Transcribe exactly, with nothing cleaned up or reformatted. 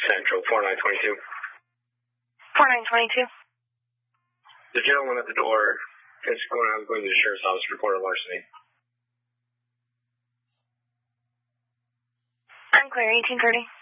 Central, four nine two two. four nine two two. The gentleman at the door is going out going to the sheriff's office to report a larceny. I'm clear, eighteen thirty.